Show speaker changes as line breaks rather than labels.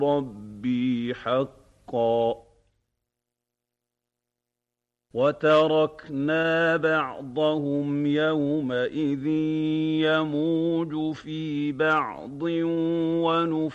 رَبِّي حَقًّا ۚ وَتَرَكْنَا بَعْضَهُمْ يَوْمَئِذٍ يَمُوجُ فِي بَعْضٍ